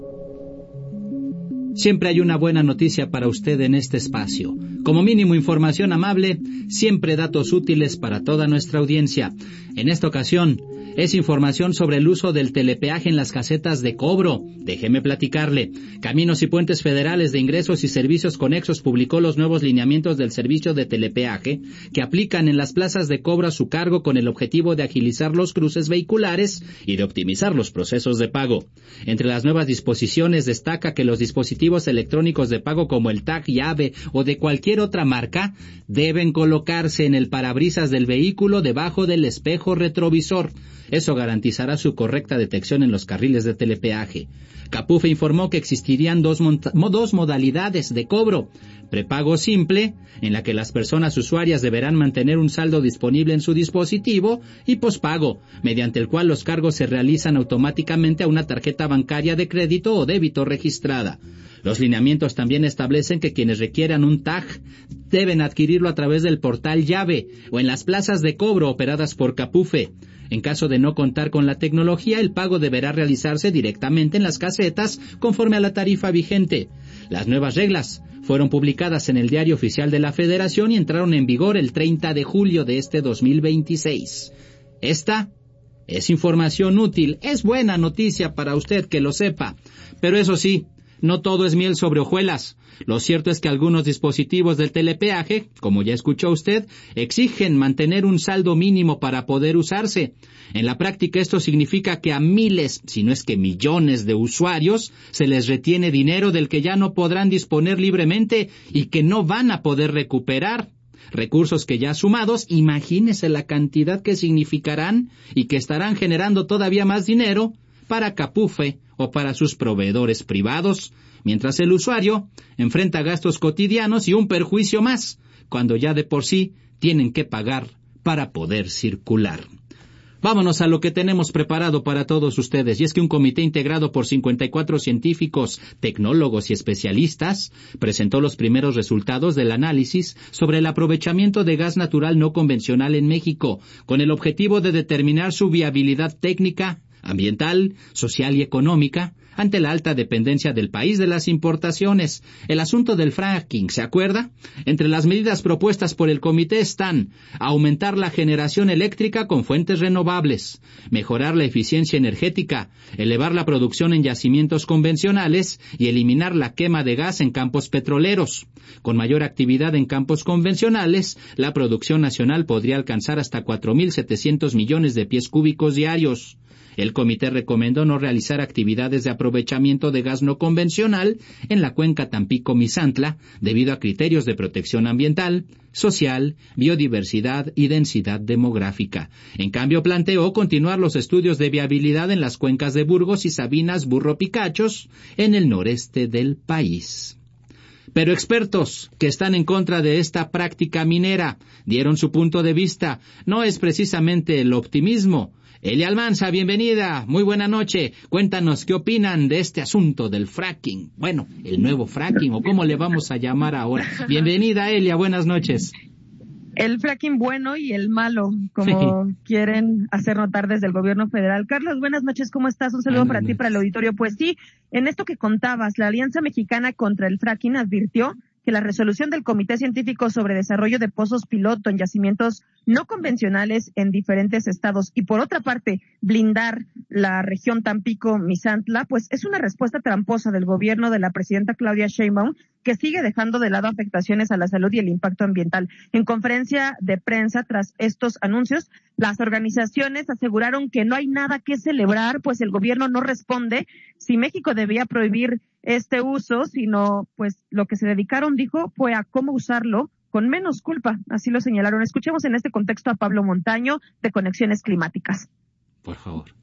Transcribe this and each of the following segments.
Siempre hay una buena noticia para usted en este espacio. Como mínimo información amable, siempre datos útiles para toda nuestra audiencia. En esta ocasión, es información sobre el uso del telepeaje en las casetas de cobro. Déjeme platicarle. Caminos y Puentes Federales de Ingresos y Servicios Conexos publicó los nuevos lineamientos del servicio de telepeaje que aplican en las plazas de cobro a su cargo con el objetivo de agilizar los cruces vehiculares y de optimizar los procesos de pago. Entre las nuevas disposiciones destaca que los dispositivos electrónicos de pago como el tag llave o de cualquier otra marca deben colocarse en el parabrisas del vehículo debajo del espejo retrovisor. Eso garantizará su correcta detección en los carriles de telepeaje. Capufe informó que existirían dos modalidades de cobro. Prepago simple, en la que las personas usuarias deberán mantener un saldo disponible en su dispositivo, y pospago, mediante el cual los cargos se realizan automáticamente a una tarjeta bancaria de crédito o débito registrada. Los lineamientos también establecen que quienes requieran un tag deben adquirirlo a través del portal llave o en las plazas de cobro operadas por Capufe. En caso de no contar con la tecnología, el pago deberá realizarse directamente en las casetas conforme a la tarifa vigente. Las nuevas reglas fueron publicadas en el Diario Oficial de la Federación y entraron en vigor el 30 de julio de este 2026. Esta es información útil, es buena noticia para usted que lo sepa, pero eso sí, no todo es miel sobre hojuelas. Lo cierto es que algunos dispositivos del telepeaje, como ya escuchó usted, exigen mantener un saldo mínimo para poder usarse. En la práctica esto significa que a miles, si no es que millones de usuarios, se les retiene dinero del que ya no podrán disponer libremente y que no van a poder recuperar. Recursos que ya sumados, imagínese la cantidad que significarán y que estarán generando todavía más dinero para Capufe o para sus proveedores privados, mientras el usuario enfrenta gastos cotidianos y un perjuicio más, cuando ya de por sí tienen que pagar para poder circular. Vámonos a lo que tenemos preparado para todos ustedes, y es que un comité integrado por 54 científicos, tecnólogos y especialistas presentó los primeros resultados del análisis sobre el aprovechamiento de gas natural no convencional en México, con el objetivo de determinar su viabilidad técnica, ambiental, social y económica, ante la alta dependencia del país de las importaciones. El asunto del fracking, ¿se acuerda? Entre las medidas propuestas por el comité están aumentar la generación eléctrica con fuentes renovables, mejorar la eficiencia energética, elevar la producción en yacimientos convencionales y eliminar la quema de gas en campos petroleros. Con mayor actividad en campos convencionales, la producción nacional podría alcanzar hasta 4.700 millones de pies cúbicos diarios. El comité recomendó no realizar actividades de aprovechamiento de gas no convencional en la cuenca Tampico-Misantla debido a criterios de protección ambiental, social, biodiversidad y densidad demográfica. En cambio, planteó continuar los estudios de viabilidad en las cuencas de Burgos y Sabinas-Burro-Picachos en el noreste del país. Pero expertos que están en contra de esta práctica minera dieron su punto de vista. No es precisamente el optimismo. Elia Almanza, bienvenida, muy buena noche. Cuéntanos qué opinan de este asunto del fracking. Bueno, el nuevo fracking, o cómo le vamos a llamar ahora. Bienvenida, Elia, buenas noches. El fracking bueno y el malo, como quieren hacer notar desde el gobierno federal. Carlos, buenas noches, ¿cómo estás? Un saludo para ti, para el auditorio. Pues sí, en esto que contabas, la Alianza Mexicana contra el Fracking advirtió que la resolución del Comité Científico sobre Desarrollo de Pozos Piloto en yacimientos no convencionales en diferentes estados y, por otra parte, blindar la región Tampico-Misantla, pues es una respuesta tramposa del gobierno de la presidenta Claudia Sheinbaum, que sigue dejando de lado afectaciones a la salud y el impacto ambiental. En conferencia de prensa tras estos anuncios, las organizaciones aseguraron que no hay nada que celebrar, pues el gobierno no responde si México debía prohibir este uso, sino pues lo que se dedicaron, dijo, fue a cómo usarlo con menos culpa, así lo señalaron. Escuchemos en este contexto a Pablo Montaño de Conexiones Climáticas. Por favor.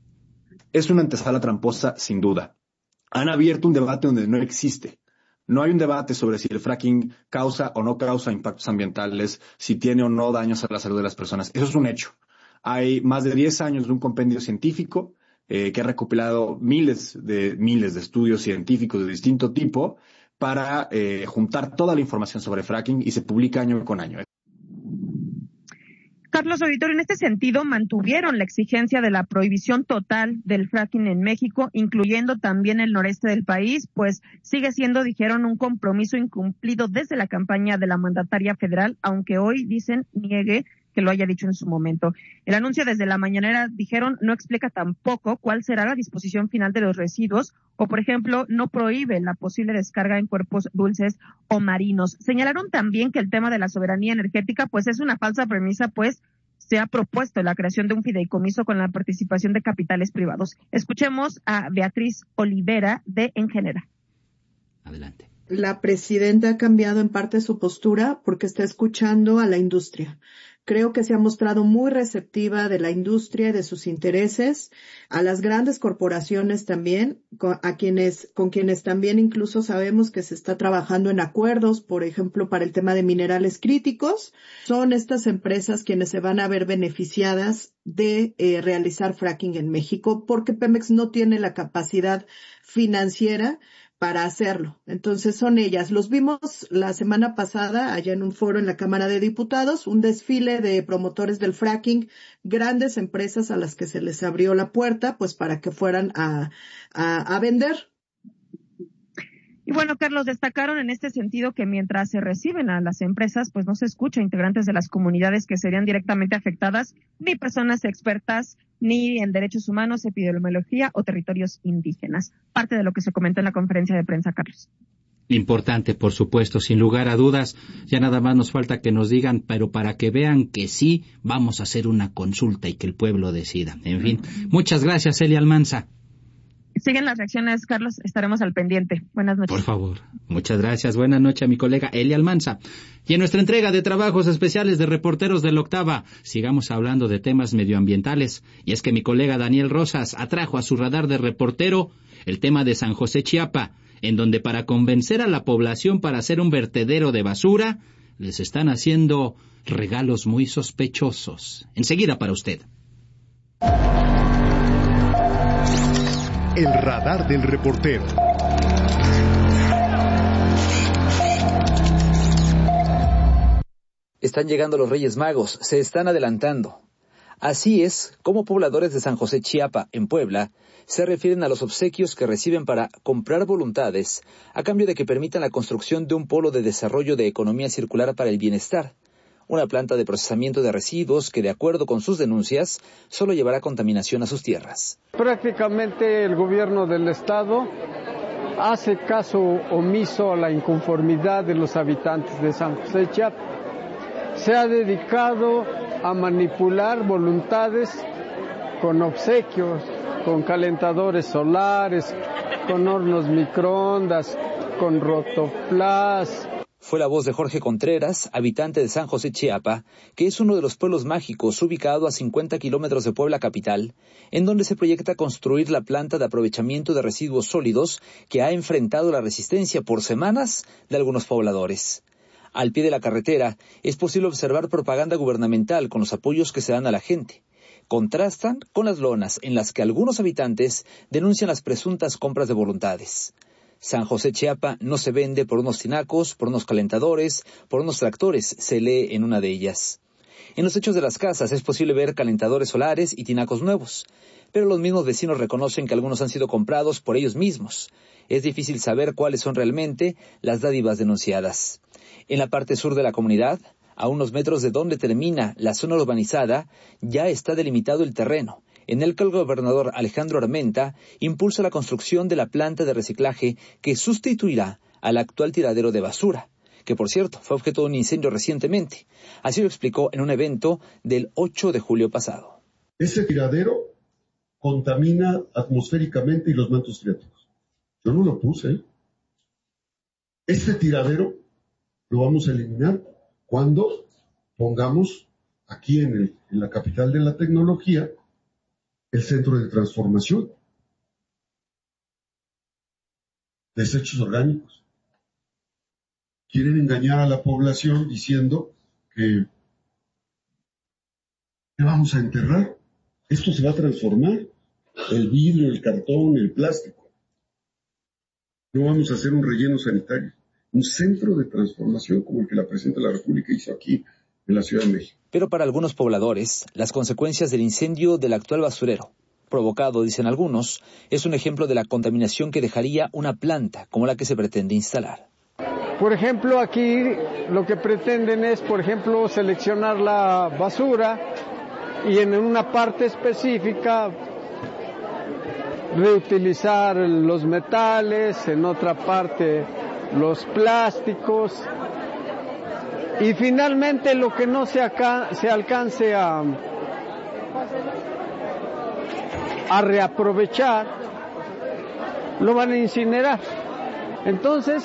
Es una antesala tramposa, sin duda. Han abierto un debate donde no existe. No hay un debate sobre si el fracking causa o no causa impactos ambientales, si tiene o no daños a la salud de las personas. Eso es un hecho. Hay más de 10 años de un compendio científico que ha recopilado miles de estudios científicos de distinto tipo para juntar toda la información sobre fracking y se publica año con año. Carlos, auditorio, en este sentido mantuvieron la exigencia de la prohibición total del fracking en México, incluyendo también el noreste del país, pues sigue siendo, dijeron, un compromiso incumplido desde la campaña de la mandataria federal, aunque hoy, dicen, niegue que lo haya dicho en su momento. El anuncio desde la mañanera, dijeron, no explica tampoco cuál será la disposición final de los residuos o, por ejemplo, no prohíbe la posible descarga en cuerpos dulces o marinos. Señalaron también que el tema de la soberanía energética, pues es una falsa premisa, pues se ha propuesto la creación de un fideicomiso con la participación de capitales privados. Escuchemos a Beatriz Olivera de Engenera. Adelante. La presidenta ha cambiado en parte su postura porque está escuchando a la industria. Creo que se ha mostrado muy receptiva de la industria y de sus intereses, a las grandes corporaciones también, con quienes también incluso sabemos que se está trabajando en acuerdos, por ejemplo, para el tema de minerales críticos. Son estas empresas quienes se van a ver beneficiadas de realizar fracking en México, porque Pemex no tiene la capacidad financiera para hacerlo. Entonces son ellas. Los vimos la semana pasada allá en un foro en la Cámara de Diputados, un desfile de promotores del fracking, grandes empresas a las que se les abrió la puerta, pues para que fueran a vender. Y bueno, Carlos, destacaron en este sentido que mientras se reciben a las empresas, pues no se escucha a integrantes de las comunidades que serían directamente afectadas, ni personas expertas, ni en derechos humanos, epidemiología o territorios indígenas. Parte de lo que se comentó en la conferencia de prensa, Carlos. Importante, por supuesto, sin lugar a dudas. Ya nada más nos falta que nos digan, pero para que vean que sí, vamos a hacer una consulta y que el pueblo decida. En fin, muchas gracias, Elia Almanza. Siguen las reacciones, Carlos, estaremos al pendiente. Buenas noches. Por favor. Muchas gracias. Buenas noches a mi colega Elia Almanza. Y en nuestra entrega de trabajos especiales de reporteros de la Octava, sigamos hablando de temas medioambientales. Y es que mi colega Daniel Rosas atrajo a su radar de reportero el tema de San José Chiapa, en donde para convencer a la población para hacer un vertedero de basura, les están haciendo regalos muy sospechosos. Enseguida para usted. El radar del reportero. Están llegando los Reyes Magos, se están adelantando. Así es como pobladores de San José Chiapa, en Puebla, se refieren a los obsequios que reciben para comprar voluntades a cambio de que permitan la construcción de un polo de desarrollo de economía circular para el bienestar. Una planta de procesamiento de residuos que, de acuerdo con sus denuncias, solo llevará contaminación a sus tierras. Prácticamente el gobierno del estado hace caso omiso a la inconformidad de los habitantes de San José Chiapa. Se ha dedicado a manipular voluntades con obsequios, con calentadores solares, con hornos microondas, con rotoplas. Fue la voz de Jorge Contreras, habitante de San José Chiapa, que es uno de los pueblos mágicos ubicado a 50 kilómetros de Puebla capital, en donde se proyecta construir la planta de aprovechamiento de residuos sólidos que ha enfrentado la resistencia por semanas de algunos pobladores. Al pie de la carretera es posible observar propaganda gubernamental con los apoyos que se dan a la gente. Contrastan con las lonas en las que algunos habitantes denuncian las presuntas compras de voluntades. San José Chiapa no se vende por unos tinacos, por unos calentadores, por unos tractores, se lee en una de ellas. En los techos de las casas es posible ver calentadores solares y tinacos nuevos, pero los mismos vecinos reconocen que algunos han sido comprados por ellos mismos. Es difícil saber cuáles son realmente las dádivas denunciadas. En la parte sur de la comunidad, a unos metros de donde termina la zona urbanizada, ya está delimitado el terreno, en el que el gobernador Alejandro Armenta impulsa la construcción de la planta de reciclaje que sustituirá al actual tiradero de basura, que por cierto fue objeto de un incendio recientemente. Así lo explicó en un evento del 8 de julio pasado. Ese tiradero contamina atmosféricamente y los mantos freáticos. Yo no lo puse. Este tiradero lo vamos a eliminar cuando pongamos aquí en la capital de la tecnología el centro de transformación. Desechos orgánicos. Quieren engañar a la población diciendo que ¿qué vamos a enterrar? Esto se va a transformar. El vidrio, el cartón, el plástico. No vamos a hacer un relleno sanitario. Un centro de transformación como el que la Presidenta de la República hizo aquí en la Ciudad de México. Pero para algunos pobladores, las consecuencias del incendio del actual basurero, provocado, dicen algunos, es un ejemplo de la contaminación que dejaría una planta como la que se pretende instalar. Por ejemplo, aquí lo que pretenden es, por ejemplo, seleccionar la basura y en una parte específica reutilizar los metales, en otra parte los plásticos y finalmente lo que no se alcance a reaprovechar lo van a incinerar. Entonces,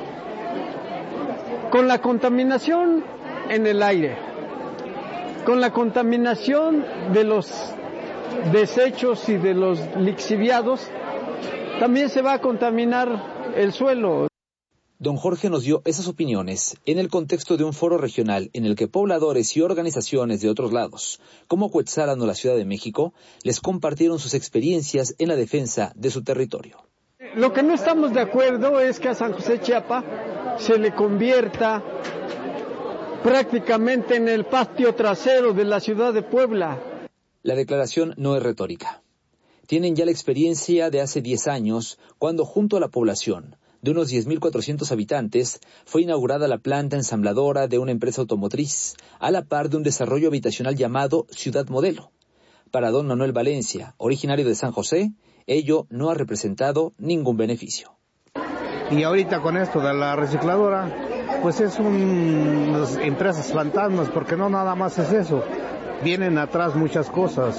con la contaminación en el aire, con la contaminación de los desechos y de los lixiviados, también se va a contaminar el suelo. Don Jorge nos dio esas opiniones en el contexto de un foro regional en el que pobladores y organizaciones de otros lados, como Cuetzalan o la Ciudad de México, les compartieron sus experiencias en la defensa de su territorio. Lo que no estamos de acuerdo es que a San José Chiapa se le convierta prácticamente en el patio trasero de la ciudad de Puebla. La declaración no es retórica. Tienen ya la experiencia de hace 10 años, cuando junto a la población, de unos 10.400 habitantes, fue inaugurada la planta ensambladora de una empresa automotriz, a la par de un desarrollo habitacional llamado Ciudad Modelo. Para don Manuel Valencia, originario de San José, ello no ha representado ningún beneficio. Y ahorita con esto de la recicladora, pues es unas empresas fantasmas, porque no nada más es eso. Vienen atrás muchas cosas,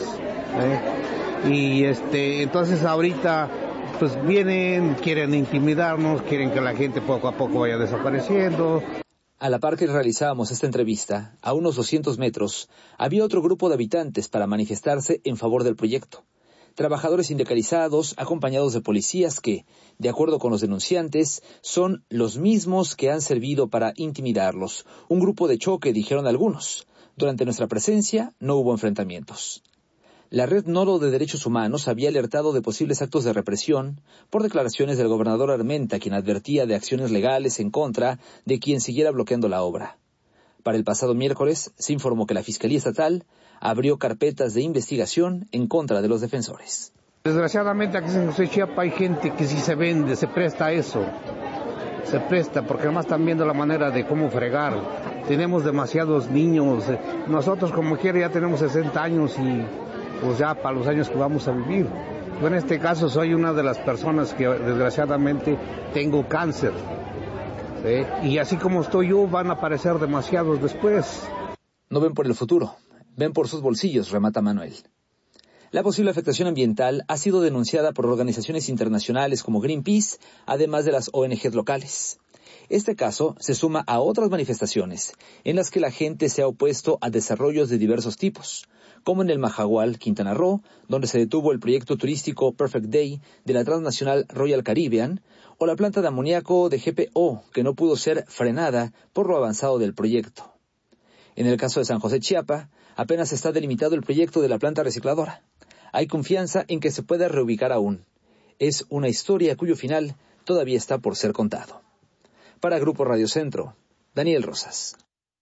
y entonces ahorita pues vienen, quieren intimidarnos, quieren que la gente poco a poco vaya desapareciendo. A la par que realizábamos esta entrevista, a unos 200 metros, había otro grupo de habitantes para manifestarse en favor del proyecto. Trabajadores sindicalizados, acompañados de policías que, de acuerdo con los denunciantes, son los mismos que han servido para intimidarlos. Un grupo de choque, dijeron algunos. Durante nuestra presencia no hubo enfrentamientos. La Red Nodo de Derechos Humanos había alertado de posibles actos de represión por declaraciones del gobernador Armenta, quien advertía de acciones legales en contra de quien siguiera bloqueando la obra. Para el pasado miércoles se informó que la Fiscalía Estatal abrió carpetas de investigación en contra de los defensores. Desgraciadamente aquí en San José Chiapa hay gente que sí se vende, se presta a eso. Se presta porque además están viendo la manera de cómo fregar. Tenemos demasiados niños. Nosotros como quiera ya tenemos 60 años y pues ya para los años que vamos a vivir. Yo en este caso soy una de las personas que desgraciadamente tengo cáncer. ¿Sí? Y así como estoy yo, van a aparecer demasiados después. No ven por el futuro, ven por sus bolsillos, remata Manuel. La posible afectación ambiental ha sido denunciada por organizaciones internacionales como Greenpeace, además de las ONG locales. Este caso se suma a otras manifestaciones en las que la gente se ha opuesto a desarrollos de diversos tipos, como en el Majagual, Quintana Roo, donde se detuvo el proyecto turístico Perfect Day de la transnacional Royal Caribbean, o la planta de amoníaco de GPO, que no pudo ser frenada por lo avanzado del proyecto. En el caso de San José Chiapa, apenas está delimitado el proyecto de la planta recicladora. Hay confianza en que se pueda reubicar aún. Es una historia cuyo final todavía está por ser contado. Para Grupo Radio Centro, Daniel Rosas.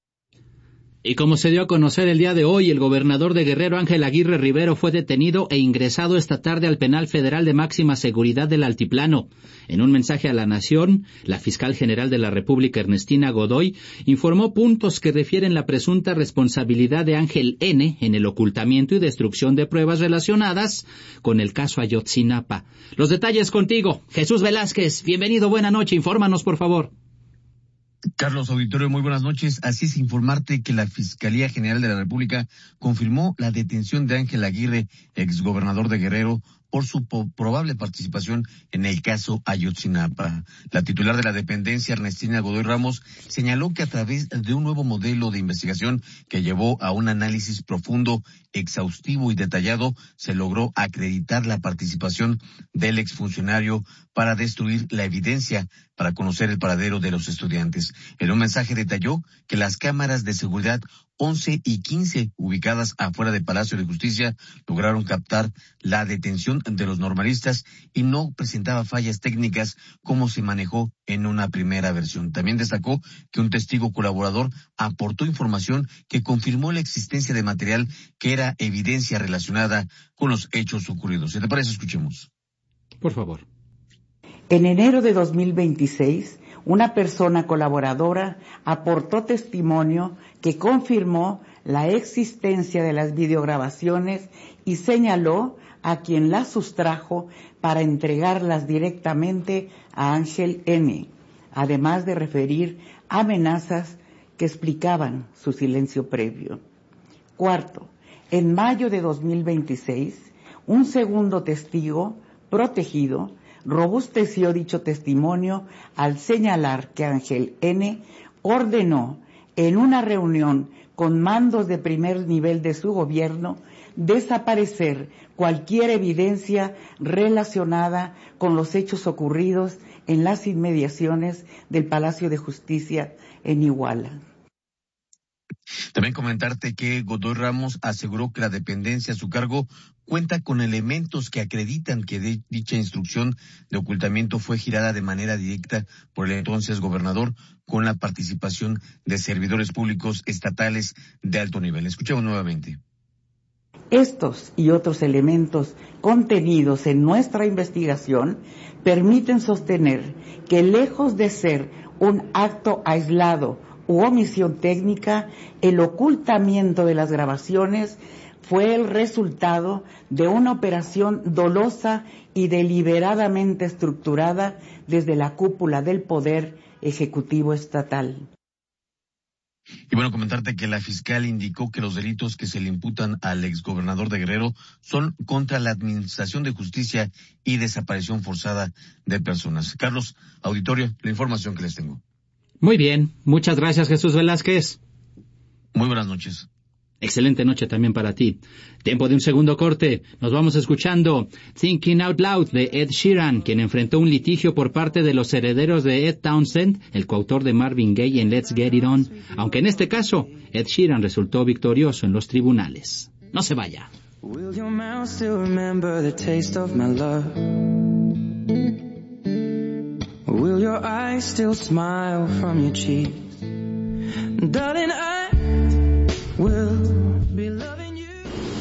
Y como se dio a conocer el día de hoy, el gobernador de Guerrero, Ángel Aguirre Rivero, fue detenido e ingresado esta tarde al penal federal de máxima seguridad del Altiplano. En un mensaje a la Nación, la fiscal general de la República, Ernestina Godoy, informó puntos que refieren la presunta responsabilidad de Ángel N. en el ocultamiento y destrucción de pruebas relacionadas con el caso Ayotzinapa. Los detalles contigo, Jesús Velázquez. Bienvenido, buena noche. Infórmanos, por favor. Carlos Auditorio, muy buenas noches. Así es, informarte que la Fiscalía General de la República confirmó la detención de Ángel Aguirre, exgobernador de Guerrero, por su probable participación en el caso Ayotzinapa. La titular de la dependencia, Ernestina Godoy Ramos, señaló que a través de un nuevo modelo de investigación que llevó a un análisis profundo, exhaustivo y detallado, se logró acreditar la participación del exfuncionario para destruir la evidencia para conocer el paradero de los estudiantes. En un mensaje detalló que las cámaras de seguridad 11 y 15, ubicadas afuera del Palacio de Justicia, lograron captar la detención de los normalistas y no presentaba fallas técnicas como se manejó en una primera versión. También destacó que un testigo colaborador aportó información que confirmó la existencia de material que era evidencia relacionada con los hechos ocurridos. Si te parece, escuchemos. Por favor. En enero de 2026, una persona colaboradora aportó testimonio que confirmó la existencia de las videograbaciones y señaló a quien las sustrajo para entregarlas directamente a Ángel N., además de referir amenazas que explicaban su silencio previo. Cuarto, en mayo de 2026, un segundo testigo protegido robusteció dicho testimonio al señalar que Ángel N. ordenó en una reunión con mandos de primer nivel de su gobierno desaparecer cualquier evidencia relacionada con los hechos ocurridos en las inmediaciones del Palacio de Justicia en Iguala. También comentarte que Godoy Ramos aseguró que la dependencia a su cargo cuenta con elementos que acreditan que dicha instrucción de ocultamiento fue girada de manera directa por el entonces gobernador con la participación de servidores públicos estatales de alto nivel. Escuchemos nuevamente. Estos y otros elementos contenidos en nuestra investigación permiten sostener que lejos de ser un acto aislado u omisión técnica, el ocultamiento de las grabaciones fue el resultado de una operación dolosa y deliberadamente estructurada desde la cúpula del Poder Ejecutivo Estatal. Y bueno, comentarte que la fiscal indicó que los delitos que se le imputan al exgobernador de Guerrero son contra la administración de justicia y desaparición forzada de personas. Carlos, auditorio, la información que les tengo. Muy bien, muchas gracias, Jesús Velázquez. Muy buenas noches. Excelente noche también para ti. Tiempo de un segundo corte. Nos vamos escuchando Thinking Out Loud de Ed Sheeran, quien enfrentó un litigio por parte de los herederos de Ed Townsend, el coautor de Marvin Gaye en Let's Get It On, aunque en este caso Ed Sheeran resultó victorioso en los tribunales. No se vaya. Will your mouth still remember the taste of my love? Will your eyes still smile from your cheeks? Darling, I will be loving you.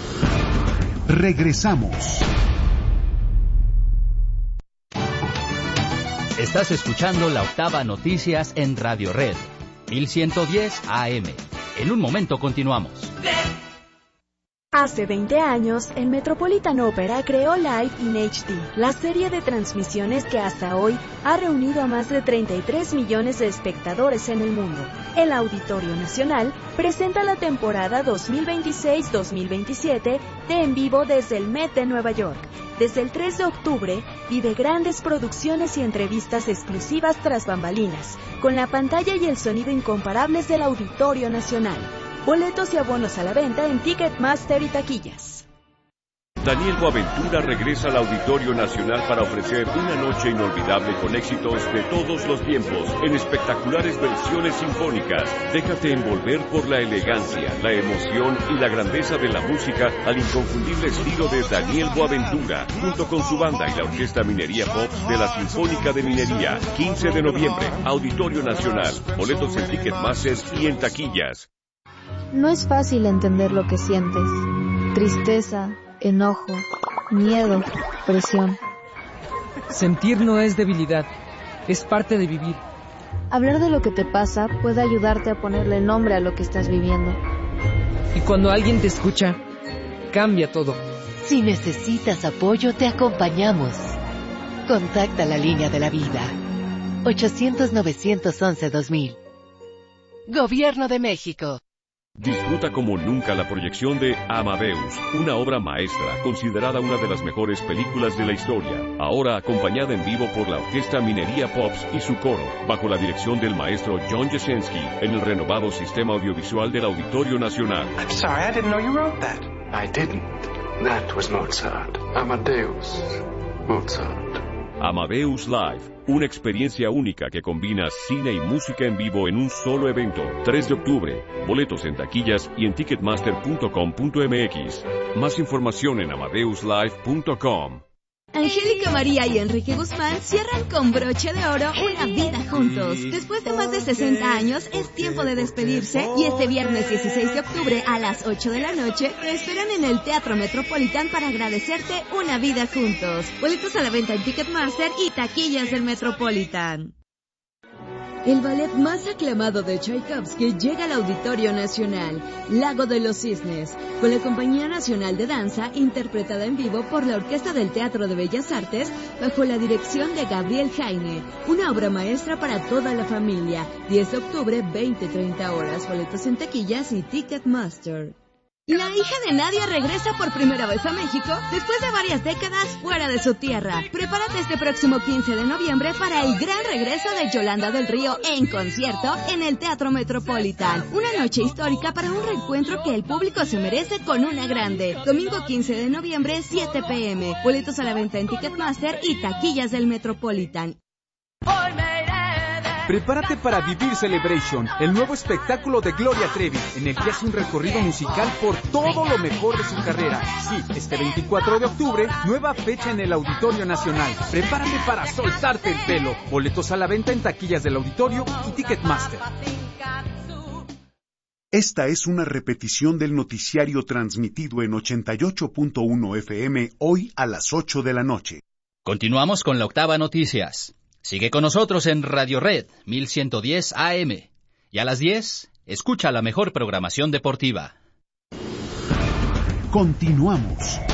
Regresamos. Estás escuchando La Octava Noticias en Radio Red, 1110 AM. En un momento continuamos. Hace 20 años, el Metropolitan Opera creó Live in HD, la serie de transmisiones que hasta hoy ha reunido a más de 33 millones de espectadores en el mundo. El Auditorio Nacional presenta la temporada 2026-2027 de En Vivo desde el Met de Nueva York. Desde el 3 de octubre, vive grandes producciones y entrevistas exclusivas tras bambalinas, con la pantalla y el sonido incomparables del Auditorio Nacional. Boletos y abonos a la venta en Ticketmaster y taquillas. Daniel Boaventura regresa al Auditorio Nacional para ofrecer una noche inolvidable con éxitos de todos los tiempos, en espectaculares versiones sinfónicas. Déjate envolver por la elegancia, la emoción y la grandeza de la música al inconfundible estilo de Daniel Boaventura, junto con su banda y la Orquesta Minería Pop de la Sinfónica de Minería. 15 de noviembre, Auditorio Nacional. Boletos en Ticketmaster y en taquillas. No es fácil entender lo que sientes. Tristeza, enojo, miedo, presión. Sentir no es debilidad, es parte de vivir. Hablar de lo que te pasa puede ayudarte a ponerle nombre a lo que estás viviendo. Y cuando alguien te escucha, cambia todo. Si necesitas apoyo, te acompañamos. Contacta la línea de la vida. 800-911-2000. Gobierno de México. Disfruta como nunca la proyección de Amadeus, una obra maestra, considerada una de las mejores películas de la historia. Ahora acompañada en vivo por la Orquesta Minería Pops y su coro, bajo la dirección del maestro John Jasinski, en el renovado sistema audiovisual del Auditorio Nacional. I'm sorry, I didn't know you wrote that. I didn't. That was Mozart. Amadeus Mozart. Amadeus Live. Una experiencia única que combina cine y música en vivo en un solo evento. 3 de octubre. Boletos en taquillas y en ticketmaster.com.mx. Más información en amadeuslive.com. Angélica María y Enrique Guzmán cierran con broche de oro una vida juntos. Después de más de 60 años, es tiempo de despedirse y este viernes 16 de octubre a las 8 de la noche te esperan en el Teatro Metropolitan para agradecerte una vida juntos. Boletos a la venta en Ticketmaster y taquillas del Metropolitan. El ballet más aclamado de Tchaikovsky llega al Auditorio Nacional, Lago de los Cisnes, con la Compañía Nacional de Danza, interpretada en vivo por la Orquesta del Teatro de Bellas Artes, bajo la dirección de Gabriel Jaime. Una obra maestra para toda la familia. 10 de octubre, 20-30 horas. Boletos en taquillas y Ticketmaster. La hija de Nadia regresa por primera vez a México después de varias décadas fuera de su tierra. Prepárate este próximo 15 de noviembre para el gran regreso de Yolanda del Río en concierto en el Teatro Metropolitan. Una noche histórica para un reencuentro que el público se merece con una grande. Domingo 15 de noviembre, 7 p.m. Boletos a la venta en Ticketmaster y taquillas del Metropolitan. Prepárate para vivir Celebration, el nuevo espectáculo de Gloria Trevi, en el que hace un recorrido musical por todo lo mejor de su carrera. Sí, este 24 de octubre, nueva fecha en el Auditorio Nacional. Prepárate para soltarte el pelo. Boletos a la venta en taquillas del Auditorio y Ticketmaster. Esta es una repetición del noticiario transmitido en 88.1 FM hoy a las 8 de la noche. Continuamos con la octava noticias. Sigue con nosotros en Radio Red 1110 AM. Y a las 10, escucha la mejor programación deportiva. Continuamos.